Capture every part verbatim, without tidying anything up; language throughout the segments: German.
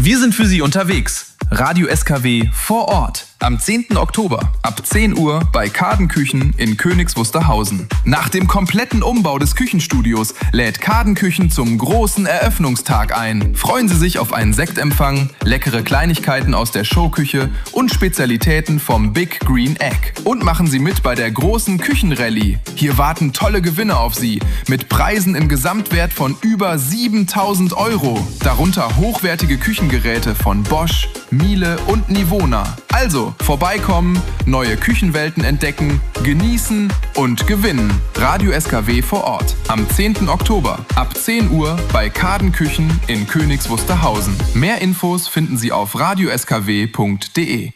Wir sind für Sie unterwegs. Radio S K W vor Ort. Am zehnten Oktober ab zehn Uhr bei Kaden Küchen in Königs Wusterhausen. Nach dem kompletten Umbau des Küchenstudios lädt Kaden Küchen zum großen Eröffnungstag ein. Freuen Sie sich auf einen Sektempfang, leckere Kleinigkeiten aus der Showküche und Spezialitäten vom Big Green Egg. Und machen Sie mit bei der großen Küchenrallye. Hier warten tolle Gewinne auf Sie mit Preisen im Gesamtwert von über siebentausend Euro. Darunter hochwertige Küchengeräte von Bosch, Miele und Nivona. Also vorbeikommen, neue Küchenwelten entdecken, genießen und gewinnen. Radio S K W vor Ort am zehnten Oktober ab zehn Uhr bei Kaden Küchen in Königs Wusterhausen. Mehr Infos finden Sie auf radio s k w punkt d e.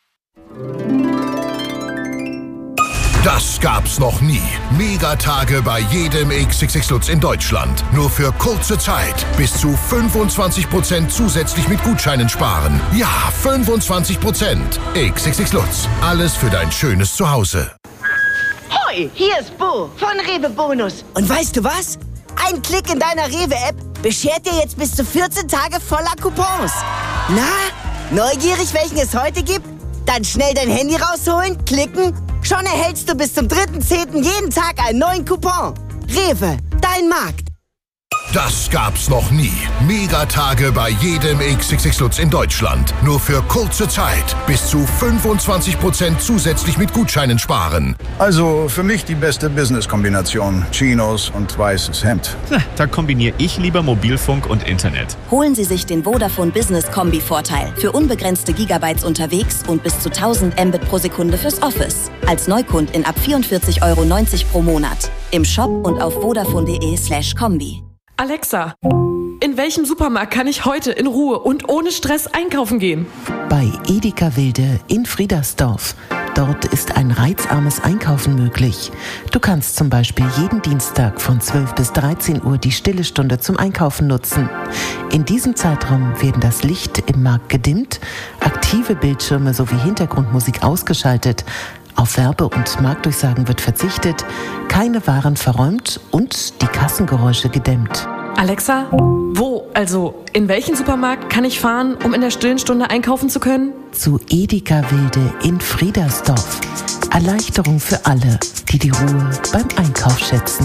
Das gab's noch nie. Megatage bei jedem X X X Lutz in Deutschland. Nur für kurze Zeit. Bis zu fünfundzwanzig Prozent zusätzlich mit Gutscheinen sparen. Ja, fünfundzwanzig Prozent. X X X Lutz. Alles für dein schönes Zuhause. Hoi, hier ist Bo von Rewe Bonus. Und weißt du was? Ein Klick in deiner Rewe-App beschert dir jetzt bis zu vierzehn Tage voller Coupons. Na, neugierig, welchen es heute gibt? Dann schnell dein Handy rausholen, klicken. Schon erhältst du bis zum dritten zehnten jeden Tag einen neuen Coupon. Rewe, dein Markt. Das gab's noch nie. Megatage bei jedem X X X Lutz in Deutschland. Nur für kurze Zeit. Bis zu fünfundzwanzig Prozent zusätzlich mit Gutscheinen sparen. Also für mich die beste Business-Kombination. Chinos und weißes Hemd. Da kombiniere ich lieber Mobilfunk und Internet. Holen Sie sich den Vodafone Business Kombi-Vorteil. Für unbegrenzte Gigabytes unterwegs und bis zu tausend Mbit pro Sekunde fürs Office. Als Neukundin ab vierundvierzig Euro neunzig pro Monat. Im Shop und auf vodafone.de slash Kombi. Alexa, in welchem Supermarkt kann ich heute in Ruhe und ohne Stress einkaufen gehen? Bei Edeka Wilde in Friedersdorf. Dort ist ein reizarmes Einkaufen möglich. Du kannst zum Beispiel jeden Dienstag von zwölf bis dreizehn Uhr die stille Stunde zum Einkaufen nutzen. In diesem Zeitraum werden das Licht im Markt gedimmt, aktive Bildschirme sowie Hintergrundmusik ausgeschaltet, auf Werbe- und Marktdurchsagen wird verzichtet, keine Waren verräumt und die Kassengeräusche gedämmt. Alexa, wo, also in welchen Supermarkt kann ich fahren, um in der stillen Stunde einkaufen zu können? Zu Edeka Wilde in Friedersdorf. Erleichterung für alle, die die Ruhe beim Einkauf schätzen.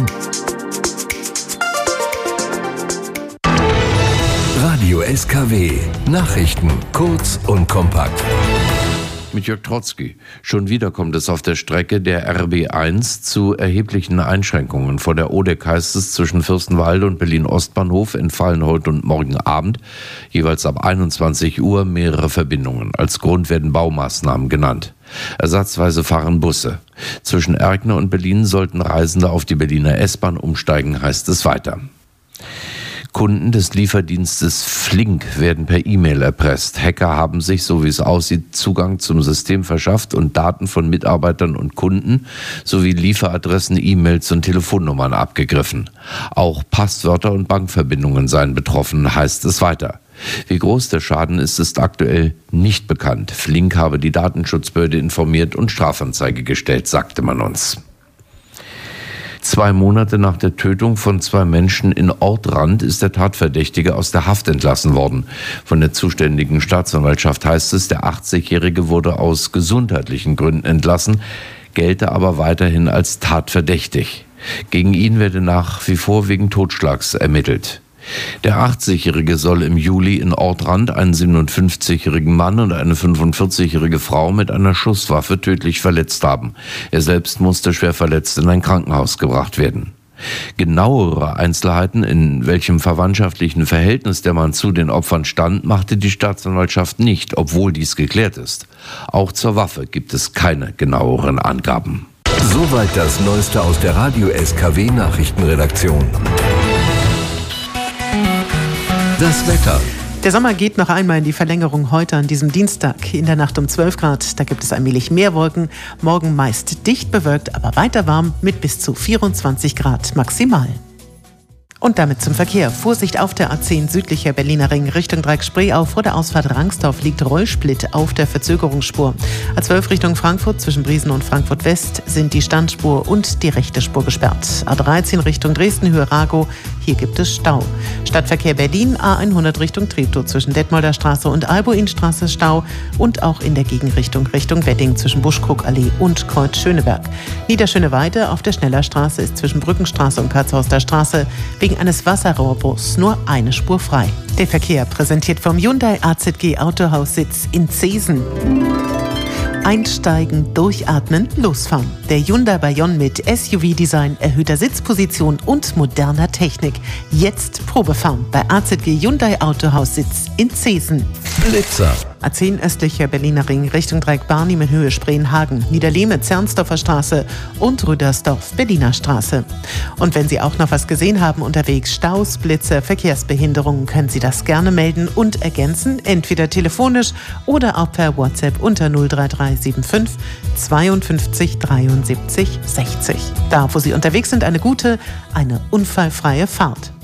Radio S K W. Nachrichten kurz und kompakt. Mit Jörg Trotzki. Schon wieder kommt es auf der Strecke der R B eins zu erheblichen Einschränkungen. Vor der Odeck heißt es, zwischen Fürstenwalde und Berlin-Ostbahnhof entfallen heute und morgen Abend jeweils ab einundzwanzig Uhr mehrere Verbindungen. Als Grund werden Baumaßnahmen genannt. Ersatzweise fahren Busse. Zwischen Erkner und Berlin sollten Reisende auf die Berliner S-Bahn umsteigen, heißt es weiter. Kunden des Lieferdienstes Flink werden per E-Mail erpresst. Hacker haben sich, so wie es aussieht, Zugang zum System verschafft und Daten von Mitarbeitern und Kunden sowie Lieferadressen, E-Mails und Telefonnummern abgegriffen. Auch Passwörter und Bankverbindungen seien betroffen, heißt es weiter. Wie groß der Schaden ist, ist aktuell nicht bekannt. Flink habe die Datenschutzbehörde informiert und Strafanzeige gestellt, sagte man uns. Zwei Monate nach der Tötung von zwei Menschen in Ortrand ist der Tatverdächtige aus der Haft entlassen worden. Von der zuständigen Staatsanwaltschaft heißt es, der achtzigjährige wurde aus gesundheitlichen Gründen entlassen, gelte aber weiterhin als tatverdächtig. Gegen ihn werde nach wie vor wegen Totschlags ermittelt. Der achtzigjährige soll im Juli in Ortrand einen siebenundfünfzigjährigen Mann und eine fünfundvierzigjährige Frau mit einer Schusswaffe tödlich verletzt haben. Er selbst musste schwer verletzt in ein Krankenhaus gebracht werden. Genauere Einzelheiten, in welchem verwandtschaftlichen Verhältnis der Mann zu den Opfern stand, machte die Staatsanwaltschaft nicht, obwohl dies geklärt ist. Auch zur Waffe gibt es keine genaueren Angaben. Soweit das Neueste aus der Radio S K W Nachrichtenredaktion. Das Wetter. Der Sommer geht noch einmal in die Verlängerung heute an diesem Dienstag. In der Nacht um zwölf Grad, da gibt es allmählich mehr Wolken. Morgen meist dicht bewölkt, aber weiter warm mit bis zu vierundzwanzig Grad maximal. Und damit zum Verkehr. Vorsicht auf der A zehn südlicher Berliner Ring Richtung Dreieck-Spreeau. Vor der Ausfahrt Rangsdorf liegt Rollsplit auf der Verzögerungsspur. A zwölf Richtung Frankfurt zwischen Briesen und Frankfurt West sind die Standspur und die rechte Spur gesperrt. A dreizehn Richtung Dresden Höhe Rago. Hier gibt es Stau. Stadtverkehr Berlin A hundert Richtung Treptow zwischen Detmolder Straße und Albuinstraße Stau und auch in der Gegenrichtung Richtung Wedding zwischen Buschkrugallee und Kreuz Schöneberg. Niederschöneweide auf der Schnellerstraße ist zwischen Brückenstraße und Katzhauster Straße wegen eines Wasserrohrbruchs nur eine Spur frei. Der Verkehr präsentiert vom Hyundai A Z G Autohaussitz in Zeesen. Einsteigen, durchatmen, losfahren. Der Hyundai Bayon mit S U V-Design, erhöhter Sitzposition und moderner Technik. Jetzt Probefahren bei A Z G Hyundai Autohaussitz in Zeesen. Blitzer. A zehn östlicher Berliner Ring Richtung Dreieck-Barnim in Höhe Spreenhagen, Niederlehme, Zernsdorfer Straße und Rüdersdorf, Berliner Straße. Und wenn Sie auch noch was gesehen haben unterwegs, Staus, Blitze, Verkehrsbehinderungen, können Sie das gerne melden und ergänzen, entweder telefonisch oder auch per WhatsApp unter null drei drei sieben fünf zweiundfünfzig dreiundsiebzig sechzig. Da, wo Sie unterwegs sind, eine gute, eine unfallfreie Fahrt.